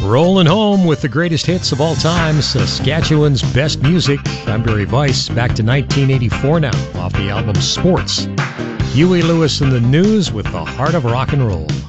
Rolling home with the greatest hits of all time, Saskatchewan's best music. I'm Barry Weiss, back to 1984 now, off the album Sports. Huey Lewis and the News with the Heart of Rock and Roll.